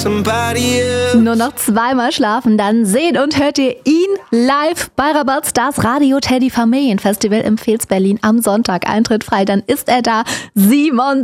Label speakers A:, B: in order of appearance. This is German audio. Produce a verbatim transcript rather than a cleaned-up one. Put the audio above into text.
A: Nur noch zweimal schlafen, dann seht und hört ihr ihn live bei Rabat Stars Radio Teddy Familienfestival im Pfälz Berlin am Sonntag. Eintritt frei, dann ist er da. Simon